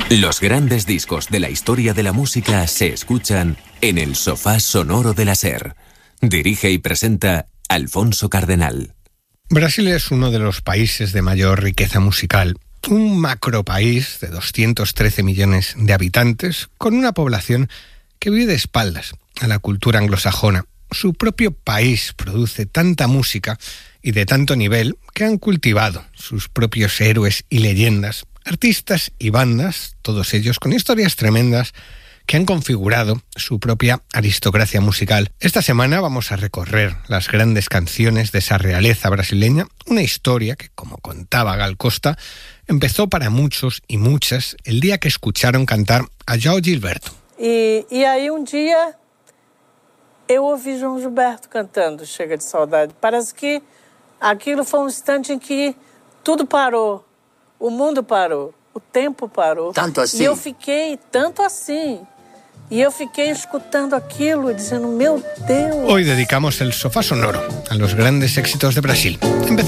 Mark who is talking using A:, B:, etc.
A: Los grandes discos de la historia de la música se escuchan en el sofá sonoro de la SER. Dirige y presenta Alfonso Cardenal.
B: Brasil es uno de los países de mayor riqueza musical. Un macropaís de 213 millones de habitantes con una población que vive de espaldas a la cultura anglosajona. Su propio país produce tanta música y de tanto nivel que han cultivado sus propios héroes y leyendas, artistas y bandas, todos ellos con historias tremendas que han configurado su propia aristocracia musical. Esta semana vamos a recorrer las grandes canciones de esa realeza brasileña, una historia que, como contaba Gal Costa, empezó para muchos y muchas el día que escucharon cantar a João Gilberto.
C: E aí dia eu ouvi João Gilberto cantando Chega de Saudade. Parece que aquilo foi instante em que tudo parou, o mundo parou, o tempo parou.
D: Tanto assim?
C: E eu fiquei tanto assim. Y yo fiqué escuchando aquilo y diciendo, meu Deus.
B: Hoy dedicamos el sofá sonoro a los grandes éxitos de Brasil.